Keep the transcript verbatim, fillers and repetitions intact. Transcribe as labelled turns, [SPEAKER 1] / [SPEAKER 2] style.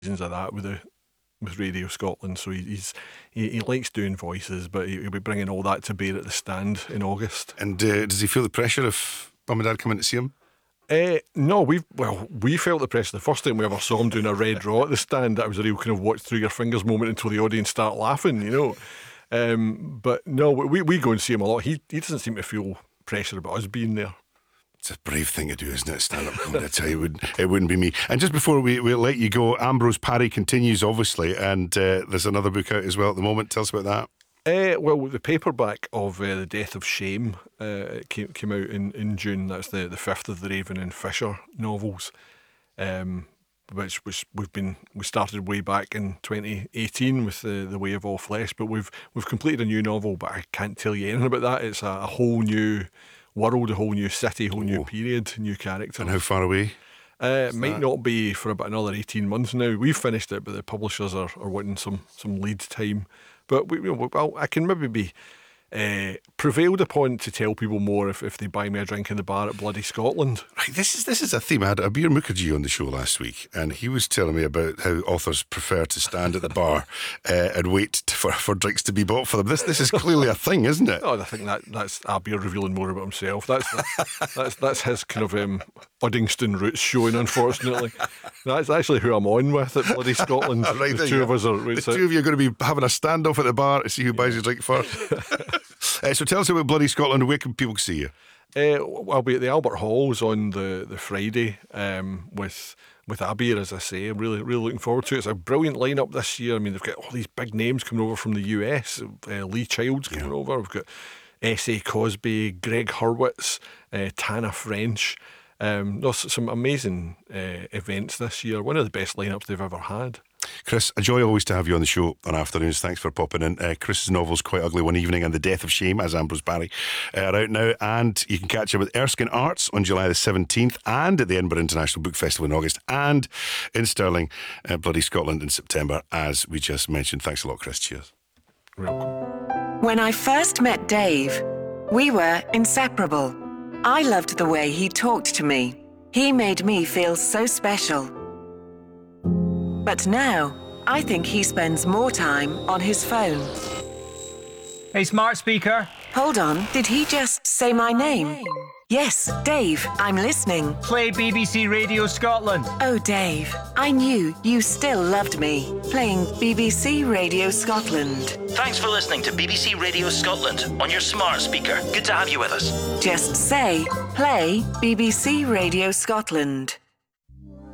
[SPEAKER 1] of that with the with Radio Scotland, so he, he's he, he likes doing voices, but he, he'll be bringing all that to bear at the stand in August.
[SPEAKER 2] And uh, does he feel the pressure of Mum and Dad coming to see him?
[SPEAKER 1] Uh, no, we well we felt the pressure the first time we ever saw him doing a Red Raw at the stand. That was a real kind of watch through your fingers moment until the audience start laughing, you know. Um, but no, we we go and see him a lot. He he doesn't seem to feel pressure about us being there.
[SPEAKER 2] It's a brave thing to do, isn't it? Stand up comedy. I tell you, it wouldn't, it wouldn't be me. And just before we, we let you go, Ambrose Parry continues, obviously, and uh, there's another book out as well at the moment. Tell us about that.
[SPEAKER 1] Uh, well, the paperback of uh, The Death of Shame uh, came came out in, in June. That's the, the fifth of the Raven and Fisher novels, um, which which we've been we started way back in twenty eighteen with the, the Way of All Flesh, but we've we've completed a new novel, but I can't tell you anything about that. It's a, a whole new world, a whole new city, a whole new period, new characters.
[SPEAKER 2] And how far away?
[SPEAKER 1] Uh, it might that? not be for about another eighteen months now. We've finished it, but the publishers are, are wanting some some lead time. But we, you know, well, I can maybe be uh, prevailed upon to tell people more if, if they buy me a drink in the bar at Bloody Scotland.
[SPEAKER 2] Right, this is this is a theme. I had Abir Mukherjee on the show last week, and he was telling me about how authors prefer to stand at the bar uh, and wait to, for, for drinks to be bought for them. This this is clearly a thing, isn't it?
[SPEAKER 1] Oh, I think that that's Abir revealing more about himself. That's that's that's his kind of um, Uddingston roots showing, unfortunately. That's actually who I'm on with at Bloody Scotland.
[SPEAKER 2] Right,
[SPEAKER 1] the two of us are.
[SPEAKER 2] The two of you are going to be having a standoff at the bar to see who buys your drink first. uh, so tell us about Bloody Scotland. Where can people see you?
[SPEAKER 1] Uh, I'll be at the Albert Halls on the, the Friday um, with with Abir, as I say. I'm really really looking forward to it. It's a brilliant lineup this year. I mean, they've got all these big names coming over from the U S. Uh, Lee Child's coming yeah. over. We've got S A Cosby, Greg Hurwitz, uh, Tana French. Um, there's some amazing uh, events this year. One of the best lineups they've ever had.
[SPEAKER 2] Chris, a joy always to have you on the show on afternoons. Thanks for popping in. Uh, Chris's novel's Quite Ugly One Evening and The Death of Shame, as Ambrose Parry, uh, are out now. And you can catch him at Erskine Arts on July the seventeenth and at the Edinburgh International Book Festival in August and in Stirling, uh, Bloody Scotland in September, as we just mentioned. Thanks a lot, Chris. Cheers.
[SPEAKER 1] Welcome.
[SPEAKER 3] When I first met Dave, we were inseparable. I loved the way he talked to me. He made me feel so special. But now, I think he spends more time on his phone.
[SPEAKER 4] Hey, smart speaker.
[SPEAKER 3] Hold on, did he just say my name? Yes, Dave, I'm listening.
[SPEAKER 4] Play B B C Radio Scotland.
[SPEAKER 3] Oh, Dave, I knew you still loved me. Playing B B C Radio Scotland.
[SPEAKER 5] Thanks for listening to B B C Radio Scotland on your smart speaker. Good to have you with us.
[SPEAKER 3] Just say, play B B C Radio Scotland.